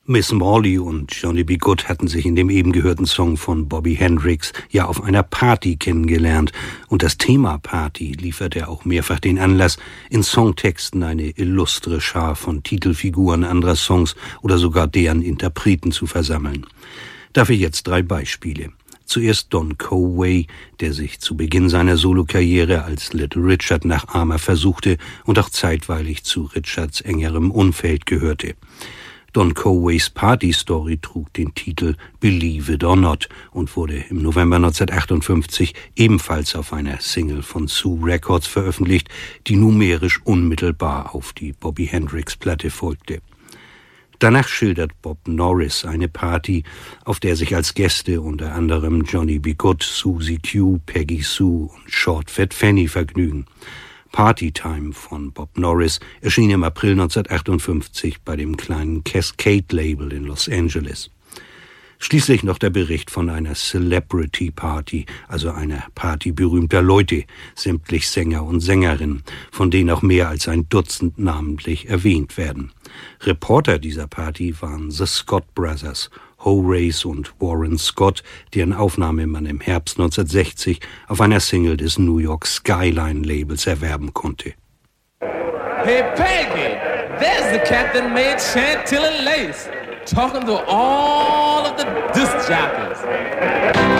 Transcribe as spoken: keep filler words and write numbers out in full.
Miss Morley und Johnny B. Goode hatten sich in dem eben gehörten Song von Bobby Hendrix ja auf einer Party kennengelernt. Und das Thema Party lieferte auch mehrfach den Anlass, in Songtexten eine illustre Schar von Titelfiguren anderer Songs oder sogar deren Interpreten zu versammeln. Dafür jetzt drei Beispiele. Zuerst Don Conway, der sich zu Beginn seiner Solokarriere als Little Richard Nachahmer versuchte und auch zeitweilig zu Richards engerem Umfeld gehörte. Don Conways Party-Story trug den Titel Believe It or Not und wurde im November neunzehnhundertachtundfünfzig ebenfalls auf einer Single von Sue Records veröffentlicht, die numerisch unmittelbar auf die Bobby Hendrix-Platte folgte. Danach schildert Bob Norris eine Party, auf der sich als Gäste unter anderem Johnny B. Goode, Susie Q, Peggy Sue und Short Fat Fanny vergnügen. Party Time von Bob Norris erschien im April neunzehnhundertachtundfünfzig bei dem kleinen Cascade-Label in Los Angeles. Schließlich noch der Bericht von einer Celebrity Party, also einer Party berühmter Leute, sämtlich Sänger und Sängerinnen, von denen auch mehr als ein Dutzend namentlich erwähnt werden. Reporter dieser Party waren The Scott Brothers, Horace und Warren Scott, deren Aufnahme man im Herbst neunzehnhundertsechzig auf einer Single des New York Skyline Labels erwerben konnte. Hey Peggy, there's the cat that made Chantilly lace, talking to all of the disc jockeys.